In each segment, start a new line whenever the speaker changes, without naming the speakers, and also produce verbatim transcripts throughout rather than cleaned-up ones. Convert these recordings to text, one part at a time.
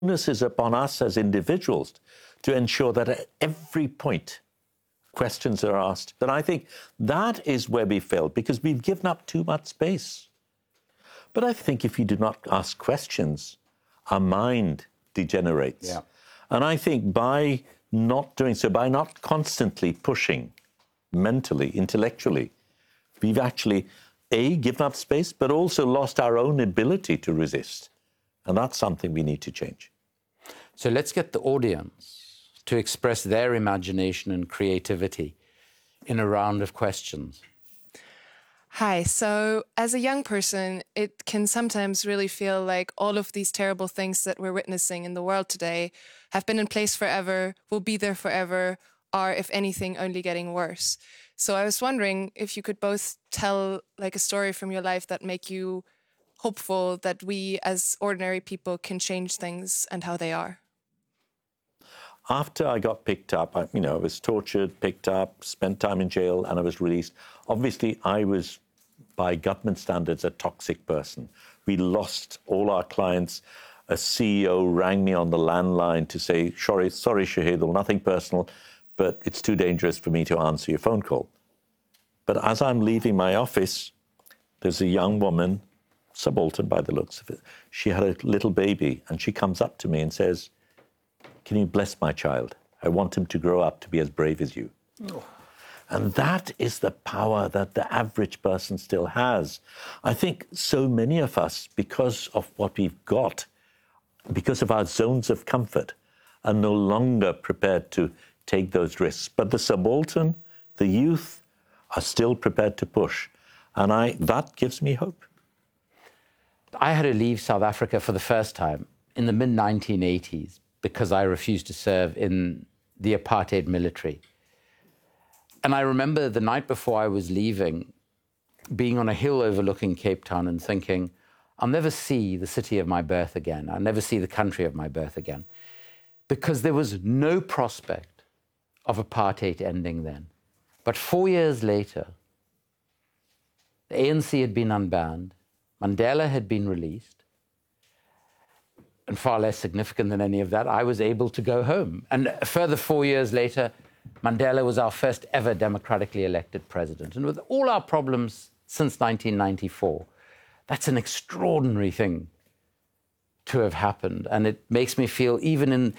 onus is upon us as individuals to ensure that at every point questions are asked. And I think that is where we failed, because we've given up too much space. But I think if you do not ask questions, our mind degenerates.
Yeah.
And I think by not doing so, by not constantly pushing mentally, intellectually, we've actually, A, given up space, but also lost our own ability to resist. And that's something we need to change.
So let's get the audience to express their imagination and creativity in a round of questions.
Hi. So as a young person, it can sometimes really feel like all of these terrible things that we're witnessing in the world today have been in place forever, will be there forever, are, if anything, only getting worse. So I was wondering if you could both tell like a story from your life that make you hopeful that we as ordinary people can change things and how they are.
After I got picked up, I, you know, I was tortured, picked up, spent time in jail, and I was released. Obviously, I was, by government standards, a toxic person. We lost all our clients. A C E O rang me on the landline to say, sorry, sorry, Shahidul, nothing personal, but it's too dangerous for me to answer your phone call. But as I'm leaving my office, there's a young woman, subaltern by the looks of it. She had a little baby, and she comes up to me and says, can you bless my child? I want him to grow up to be as brave as you. Oh. And that is the power that the average person still has. I think so many of us, because of what we've got, because of our zones of comfort, are no longer prepared to take those risks. But the subaltern, the youth, are still prepared to push. And I, that gives me hope.
I had to leave South Africa for the first time in the mid nineteen eighties. Because I refused to serve in the apartheid military. And I remember the night before I was leaving, being on a hill overlooking Cape Town and thinking, I'll never see the city of my birth again. I'll never see the country of my birth again. Because there was no prospect of apartheid ending then. But four years later, the A N C had been unbanned, Mandela had been released, and far less significant than any of that, I was able to go home. And a further four years later, Mandela was our first ever democratically elected president. And with all our problems since nineteen ninety-four, that's an extraordinary thing to have happened. And it makes me feel, even in,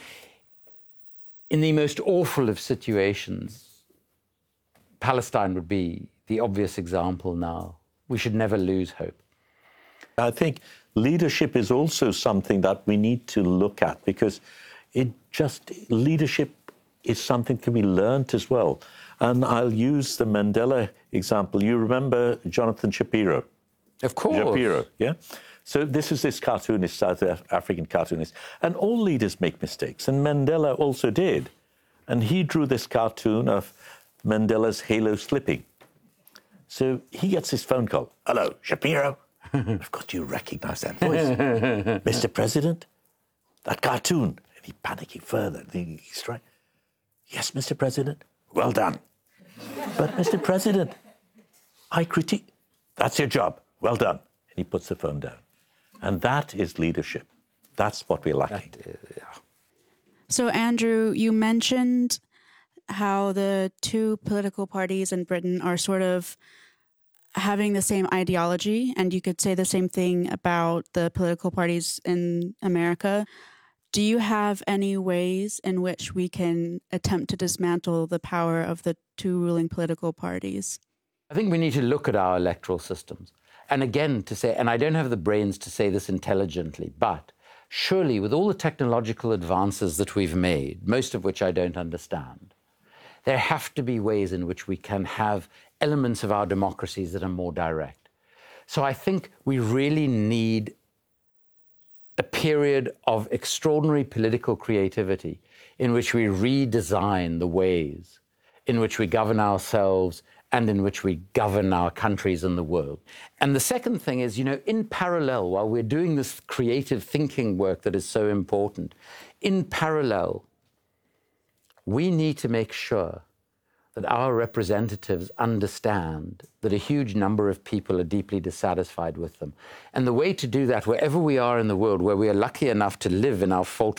in the most awful of situations, Palestine would be the obvious example now. We should never lose hope.
I think leadership is also something that we need to look at, because it just, leadership is something that can be learnt as well. And I'll use the Mandela example. You remember Jonathan Shapiro?
Of course.
Shapiro, yeah? So this is this cartoonist, South African cartoonist. And all leaders make mistakes, and Mandela also did. And he drew this cartoon of Mandela's halo slipping. So he gets his phone call. Hello, Shapiro? Of course, you recognize that voice. Mister President, that cartoon. And he panicking further. He's trying. Yes, Mister President. Well done. But, Mister President, I critique. That's your job. Well done. And he puts the phone down. And that is leadership. That's what we're lacking. That, uh, yeah.
So, Andrew, you mentioned how the two political parties in Britain are sort of having the same ideology, and you could say the same thing about the political parties in America. Do you have any ways in which we can attempt to dismantle the power of the two ruling political parties?
I think we need to look at our electoral systems. And again, to say, and I don't have the brains to say this intelligently, but surely with all the technological advances that we've made, most of which I don't understand, there have to be ways in which we can have elements of our democracies that are more direct. So I think we really need a period of extraordinary political creativity in which we redesign the ways in which we govern ourselves and in which we govern our countries and the world. And the second thing is, you know, in parallel, while we're doing this creative thinking work that is so important, in parallel, we need to make sure that our representatives understand that a huge number of people are deeply dissatisfied with them. And the way to do that, wherever we are in the world, where we are lucky enough to live in our fault